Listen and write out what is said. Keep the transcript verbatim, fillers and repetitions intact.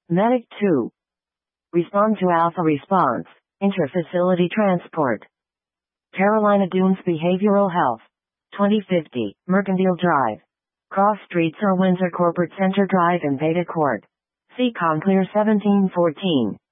Medic two. Respond to Alpha Response. Intra-facility transport. Carolina Dunes Behavioral Health. twenty fifty, Mercantile Drive. Cross Streets or Windsor Corporate Center Drive in Beta Court. C. Conclear seventeen fourteen.